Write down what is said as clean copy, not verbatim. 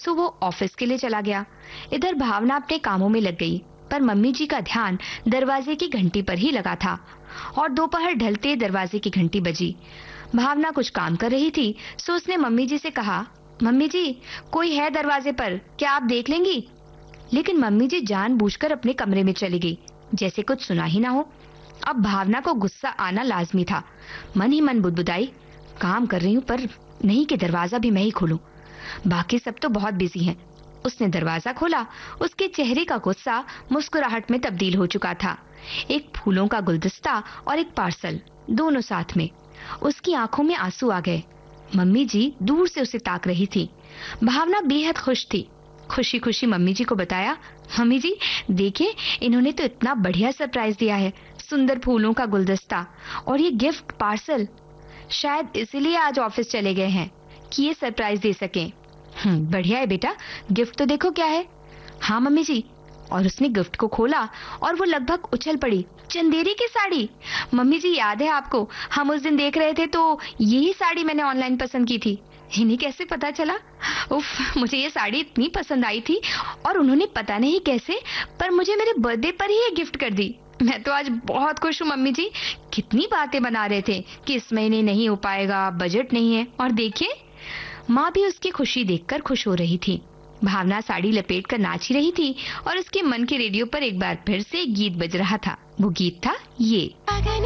सो वो ऑफिस के लिए चला गया। इधर भावना अपने कामों में लग गई, पर मम्मी जी का ध्यान दरवाजे की घंटी पर ही लगा था। और दोपहर ढलते दरवाजे की घंटी बजी। भावना कुछ काम कर रही थी, सो उसने मम्मी जी से कहा, मम्मी जी कोई है दरवाजे पर, क्या आप देख लेंगी? लेकिन मम्मी जी जानबूझकर अपने कमरे में चली गई, जैसे कुछ सुना ही ना हो। अब भावना को गुस्सा आना लाजमी था। मन ही मन बुदबुदाई, काम कर रही हूँ पर नहीं कि दरवाजा भी मैं ही खोलूं। बाकी सब तो बहुत बिजी हैं। उसने दरवाजा खोला। उसके चेहरे का गुस्सा मुस्कुराहट में तब्दील हो चुका था। एक फूलों का गुलदस्ता और एक पार्सल, दोनों साथ में। उसकी आंखों में आंसू आ गए। मम्मी जी दूर से उसे ताक रही थी। भावना बेहद खुश थी। खुशी खुशी मम्मी जी को बताया, मम्मी जी देखिए, इन्होंने तो इतना बढ़िया सरप्राइज दिया है, सुंदर फूलों का गुलदस्ता और ये गिफ्ट पार्सल। शायद इसीलिए आज ऑफिस चले गए हैं कि ये सरप्राइज दे सकें। बढ़िया है बेटा, गिफ्ट तो देखो क्या है। हाँ मम्मी जी। और उसने गिफ्ट को खोला और वो लगभग उछल पड़ी। चंदेरी की साड़ी! मम्मी जी याद है आपको, हम उस दिन देख रहे थे तो यही साड़ी मैंने ऑनलाइन पसंद की थी। इन्हें कैसे पता चला? उफ, मुझे ये साड़ी इतनी पसंद आई थी और उन्होंने पता नहीं कैसे पर मुझे मेरे बर्थडे पर ही ये गिफ्ट कर दी। मैं तो आज बहुत खुश हूँ मम्मी जी। कितनी बातें बना रहे थे कि इस महीने नहीं हो पाएगा, बजट नहीं है, और देखिए माँ भी उसकी खुशी देखकर खुश हो रही थी। भावना साड़ी लपेट कर नाच ही रही थी और उसके मन के रेडियो पर एक बार फिर से एक गीत बज रहा था। वो गीत था ये।